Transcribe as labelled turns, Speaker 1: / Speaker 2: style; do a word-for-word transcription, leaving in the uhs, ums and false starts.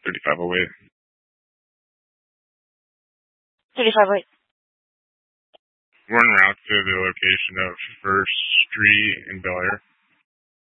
Speaker 1: thirty-five oh eight.
Speaker 2: thirty-five oh eight.
Speaker 1: We're en route to the location of First Street in Bel Air.